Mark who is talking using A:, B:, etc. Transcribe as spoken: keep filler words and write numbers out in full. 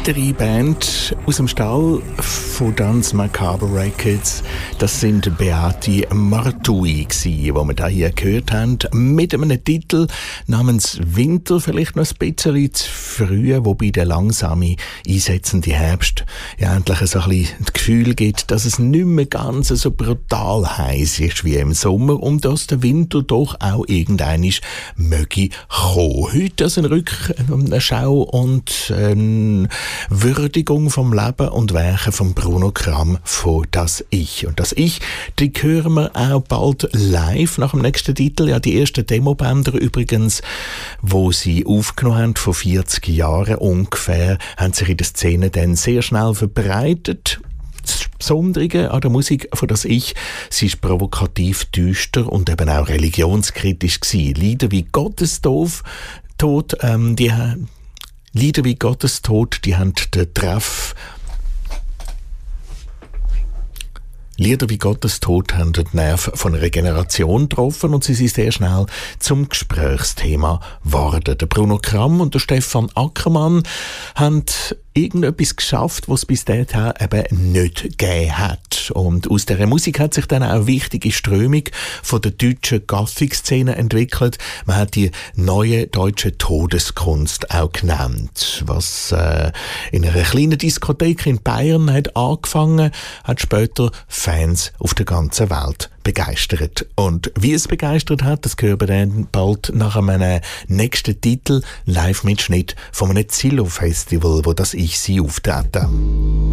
A: weitere Band aus dem Stall von Dance Macabre Records. Das sind Beate Martui gsi, die wir da hier gehört haben, mit einem Titel namens Winter, vielleicht noch ein bisschen zu früh, wobei der langsame, einsetzende Herbst ja endlich so ein bisschen das Gefühl gibt, dass es nicht mehr ganz so brutal heiß ist wie im Sommer und dass der Winter doch auch irgendeinisch möge kommen. Heute also eine Rückschau und eine Würdigung vom Leben und Werken von Bruno Cram von «Das Ich». Und «Das Ich», die hören wir auch bald live nach dem nächsten Titel. Ja, die ersten Demobänder übrigens, wo sie aufgenommen haben, vor vierzig Jahren ungefähr, haben sich in der Szene dann sehr schnell verbreitet. Das Besondere an der Musik von «Das Ich», sie ist provokativ düster und eben auch religionskritisch gewesen. Lieder wie «Gottestod», Tod, ähm, die Lieder wie «Gottestod», die haben den Treff Lieder wie «Gottestod» haben den Nerv von einer Generation getroffen und sie sind sehr schnell zum Gesprächsthema geworden. Der Bruno Cram und der Stefan Ackermann haben irgendetwas geschafft, was es bis dahin eben nicht gegeben hat. Und aus dieser Musik hat sich dann auch eine wichtige Strömung von der deutschen Gothic-Szene entwickelt. Man hat die neue deutsche Todeskunst auch genannt. Was äh, in einer kleinen Diskothek in Bayern hat angefangen, hat später Fans auf der ganzen Welt begeistert. Und wie es begeistert hat, das hören wir dann bald nach einem nächsten Titel, Live-Mitschnitt von einem Zillow-Festival, wo das Ich sie auftreten.